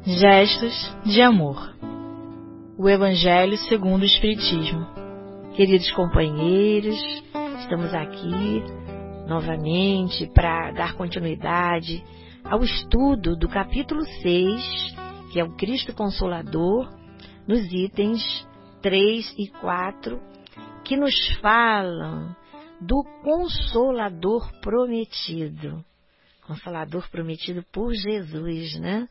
Gestos de amor. O Evangelho segundo o Espiritismo. Queridos companheiros, estamos aqui novamente para dar continuidade ao estudo do capítulo 6, que é o Cristo Consolador, nos itens 3 e 4, que nos falam do Consolador prometido. Consolador prometido por Jesus, né?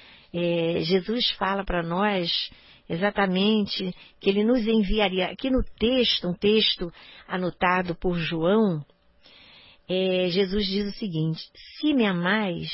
Jesus fala para nós exatamente que ele nos enviaria, aqui no texto, um texto anotado por João, Jesus diz o seguinte: se me amais,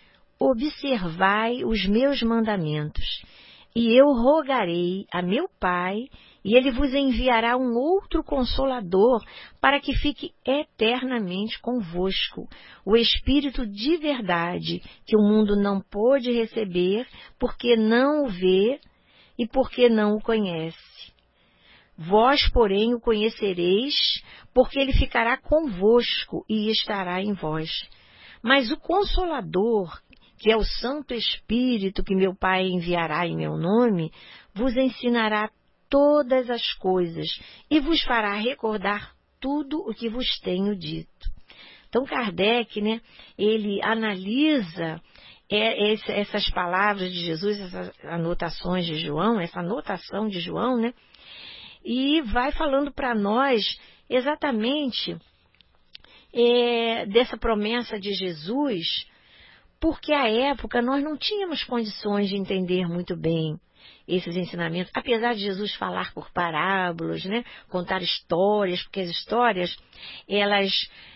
observai os meus mandamentos, e eu rogarei a meu Pai, e ele vos enviará um outro Consolador, para que fique eternamente convosco, o Espírito de verdade, que o mundo não pôde receber, porque não o vê e porque não o conhece. Vós, porém, o conhecereis, porque ele ficará convosco e estará em vós. Mas o Consolador, que é o Santo Espírito que meu Pai enviará em meu nome, vos ensinará todas as coisas e vos fará recordar tudo o que vos tenho dito. Então Kardec, né, ele analisa essas palavras de Jesus, essas anotações de João, essa anotação de João, né, e vai falando para nós exatamente dessa promessa de Jesus, porque à época nós não tínhamos condições de entender muito bem esses ensinamentos, apesar de Jesus falar por parábolas, né, contar histórias, porque as histórias, elas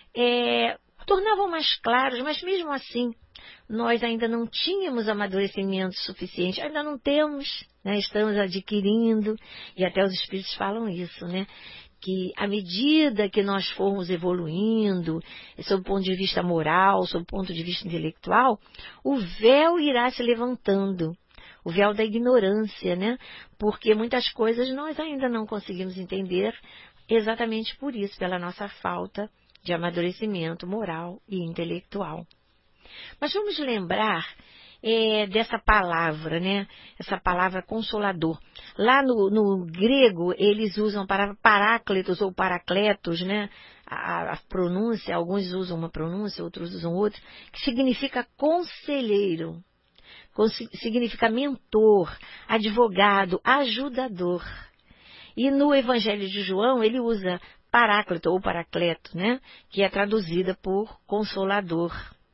tornavam mais claras, mas mesmo assim, nós ainda não tínhamos amadurecimento suficiente, ainda não temos, né, estamos adquirindo, e até os Espíritos falam isso, né, que à medida que nós formos evoluindo, sob o ponto de vista moral, sob o ponto de vista intelectual, o véu irá se levantando. O véu da ignorância, né? Porque muitas coisas nós ainda não conseguimos entender exatamente por isso, pela nossa falta de amadurecimento moral e intelectual. Mas vamos lembrar dessa palavra, né? Essa palavra consolador. Lá no grego, eles usam a palavra paráclitos ou paracletos, né? A pronúncia, alguns usam uma pronúncia, outros usam outra, que significa conselheiro. Significa mentor, advogado, ajudador. E no Evangelho de João ele usa paráclito ou paracleto, né? Que é traduzida por consolador.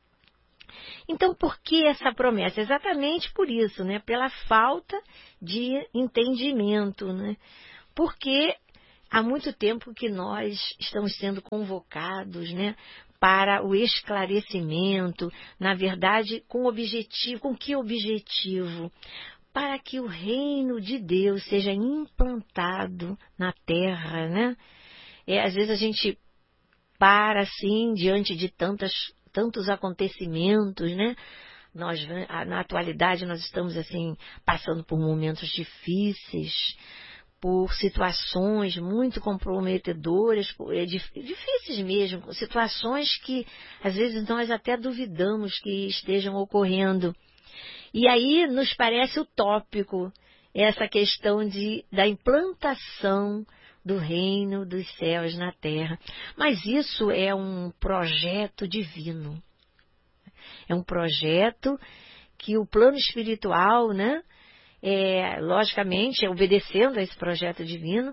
Então, por que essa promessa? Exatamente por isso, né? Pela falta de entendimento, né? Porque há muito tempo que nós estamos sendo convocados, né, para o esclarecimento, na verdade, com objetivo, com que objetivo? Para que o reino de Deus seja implantado na terra, né? Às vezes a gente para assim, diante de tantos acontecimentos, né? Na atualidade nós estamos assim, passando por momentos difíceis, por situações muito comprometedoras, difíceis mesmo, situações que às vezes nós até duvidamos que estejam ocorrendo. E aí nos parece utópico essa questão da implantação do reino dos céus na terra. Mas isso é um projeto divino. É um projeto que o plano espiritual, né? Logicamente, obedecendo a esse projeto divino,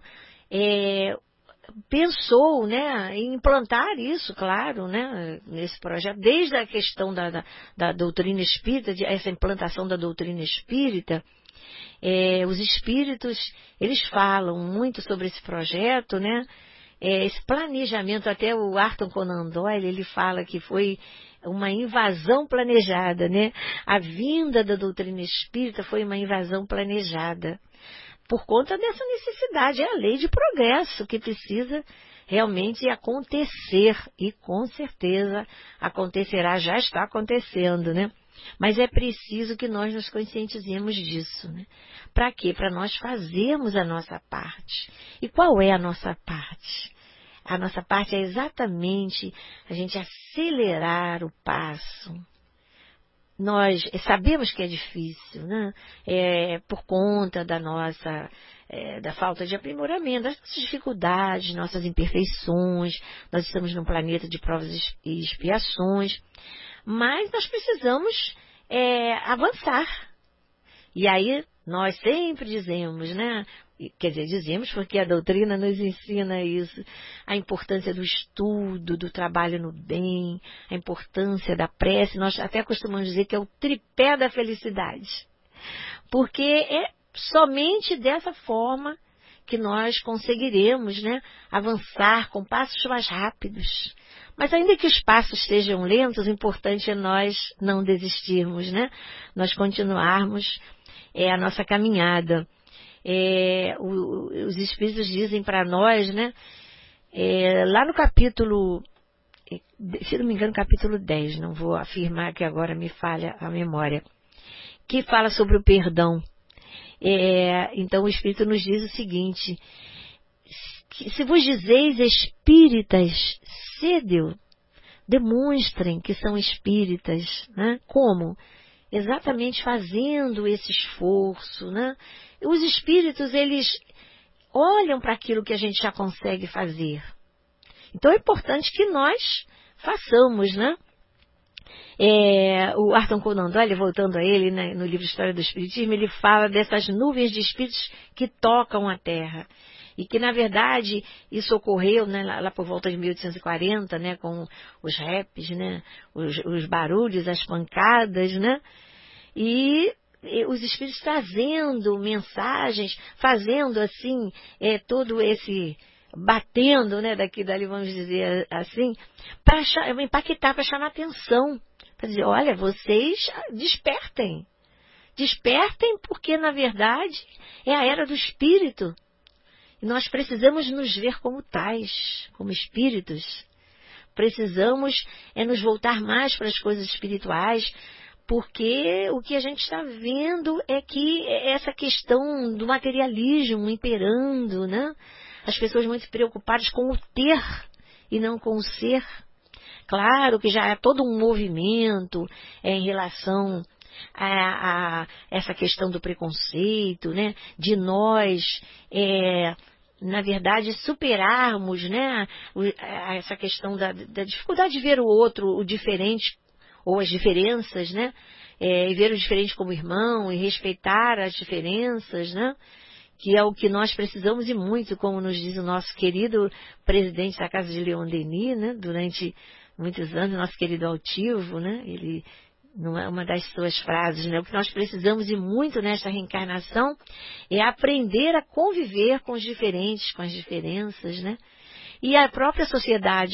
pensou, né, em implantar isso, claro, né, nesse projeto, desde a questão da doutrina espírita, essa implantação da doutrina espírita. Os espíritos, eles falam muito sobre esse projeto, né, esse planejamento. Até o Arthur Conan Doyle, ele fala que foi uma invasão planejada, né? A vinda da doutrina espírita foi uma invasão planejada, por conta dessa necessidade, é a lei de progresso que precisa realmente acontecer, e com certeza acontecerá, já está acontecendo, né? Mas é preciso que nós nos conscientizemos disso, né? Para quê? Para nós fazermos a nossa parte. E qual é a nossa parte? A nossa parte é exatamente a gente acelerar o passo nós sabemos que é difícil, né? Por conta da nossa, da falta de aprimoramento, das nossas dificuldades, nossas imperfeições. Nós estamos num planeta de provas e expiações, mas nós precisamos avançar. E aí nós sempre dizemos, né? Quer dizer, dizemos porque a doutrina nos ensina isso, a importância do estudo, do trabalho no bem, a importância da prece. Nós até costumamos dizer que é o tripé da felicidade, porque é somente dessa forma que nós conseguiremos, né, avançar com passos mais rápidos. Mas ainda que os passos estejam lentos, o importante é nós não desistirmos, né? Nós continuarmos a nossa caminhada. Os Espíritos dizem para nós, né, lá no capítulo, se não me engano, capítulo 10, não vou afirmar que agora me falha a memória, que fala sobre o perdão. Então o Espírito nos diz o seguinte: se vos dizeis espíritas, sede-o, demonstrem que são espíritas, né? Como? Exatamente fazendo esse esforço, né? Os espíritos, eles olham para aquilo que a gente já consegue fazer. Então é importante que nós façamos, né? O Arthur Conan Doyle, voltando a ele, né, no livro História do Espiritismo, ele fala dessas nuvens de espíritos que tocam a Terra. E que, na verdade, isso ocorreu, né, lá por volta de 1840, né, com os raps, né, os barulhos, as pancadas, né, e os espíritos trazendo mensagens, fazendo assim, todo esse, batendo, né, dali vamos dizer assim, para impactar, para chamar atenção, para dizer, olha, vocês despertem, porque, na verdade, é a era do espírito. E nós precisamos nos ver como tais, como espíritos. Precisamos nos voltar mais para as coisas espirituais, porque o que a gente está vendo é que essa questão do materialismo imperando, né? As pessoas muito preocupadas com o ter e não com o ser. Claro que já há todo um movimento em relação a essa questão do preconceito, né? De nós, na verdade, superarmos, né, essa questão da dificuldade de ver o outro, o diferente, ou as diferenças, né, e ver o diferente como irmão, e respeitar as diferenças, né, que é o que nós precisamos e muito, como nos diz o nosso querido presidente da Casa de Leon Denis, né, durante muitos anos, nosso querido altivo, né, ele, uma das suas frases, né, o que nós precisamos e muito nesta reencarnação é aprender a conviver com os diferentes, com as diferenças, né, e a própria sociedade